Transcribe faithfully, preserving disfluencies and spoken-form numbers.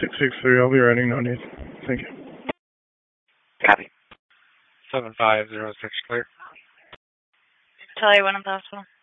six six three, I'll be writing no need. Thank you. Copy. seven five zero six clear. Charlie one in the hospital.